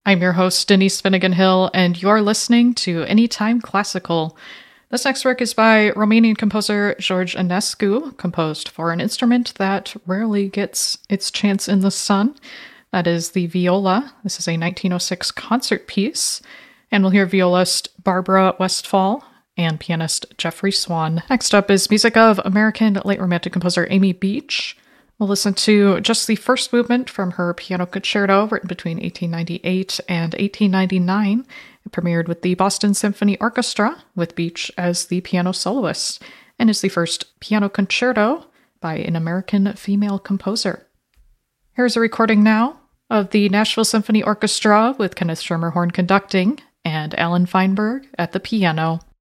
I'm your host, Denise Finnegan Hill, and you're listening to Anytime Classical. This next work is by Romanian composer George Enescu, composed for an instrument that rarely gets its chance in the sun. That is the viola. This is a 1906 concert piece, and we'll hear violist Barbara Westphal and pianist Jeffrey Swan. Next up is music of American late Romantic composer Amy Beach. We'll listen to just the first movement from her piano concerto written between 1898 and 1899. It premiered with the Boston Symphony Orchestra, with Beach as the piano soloist, and is the first piano concerto by an American female composer. Here's a recording now of the Nashville Symphony Orchestra with Kenneth Schermerhorn conducting and Alan Feinberg at the piano.